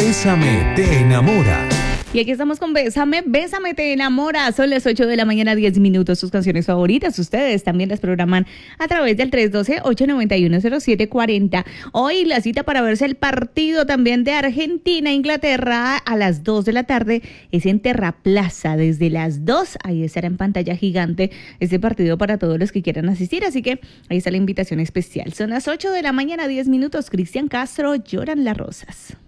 Bésame te enamora. Y aquí estamos con Bésame, Bésame te enamora. Son las 8 de la mañana, 10 minutos. Sus canciones favoritas, ustedes también las programan a través del 312-891-0740. Hoy la cita para verse el partido también de Argentina-Inglaterra a las 2 de la tarde es en Terraplaza. Desde las 2, ahí estará en pantalla gigante este partido para todos los que quieran asistir. Así que ahí está la invitación especial. Son las 8 de la mañana, 10 minutos. Cristian Castro, Lloran las rosas.